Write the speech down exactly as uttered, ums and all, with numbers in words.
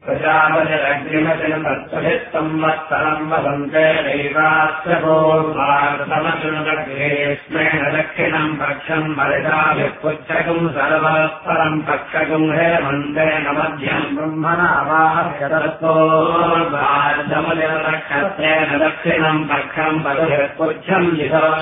प्रजापतिरग्निमतिम् तत्त्वभित्तम् वत्सरम् वसन्ते दैवास्यभूर्वार्तमतिनुदग्नेस्मेन दक्षिणम् पक्षम् मरिताभिः पुच्छकम् सर्वपरम् पक्षकम् हेमन्तेन मध्यम् ब्रह्मणा वाह्यतत्त्वोर्वार्धमतिनुदक्षत्रेण दक्षिणम् पक्षम् पदभिः पुच्छम्